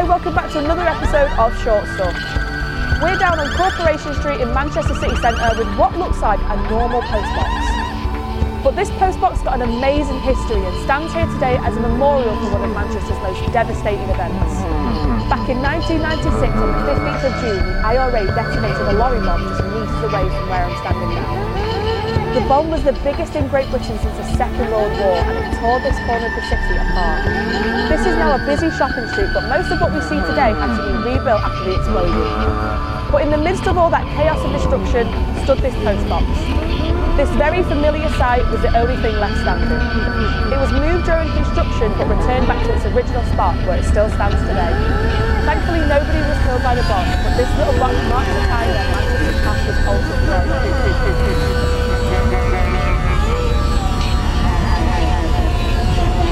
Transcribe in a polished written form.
welcome back to another episode of Short Stuff. We're down on Corporation Street in Manchester City Centre with what looks like a normal postbox. But this postbox got an amazing history and stands here today as a memorial for one of Manchester's most devastating events. Back in 1996, on the 15th of June, the IRA detonated a lorry bomb just meters away from where I'm standing now. The bomb was the biggest in Great Britain since the Second World War, and it tore this corner of the city apart. This is now a busy shopping street, but most of what we see today had to be rebuilt after the explosion. But in the midst of all that chaos and destruction stood this postbox. This very familiar site was the only thing left standing. It was moved during construction, but returned back to its original spot, where it still stands today. Thankfully, nobody was killed by the bomb, but this little box marks the time that Manchester's past was altered forever.